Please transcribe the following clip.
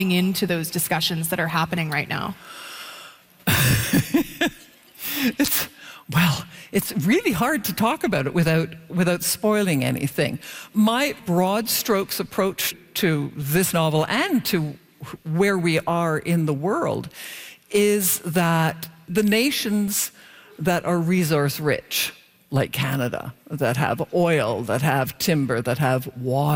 into those discussions that are happening right now? It's really hard to talk about it without spoiling anything. My broad strokes approach to this novel and to where we are in the world is that the nations that are resource rich, like Canada, that have oil, that have timber, that have water,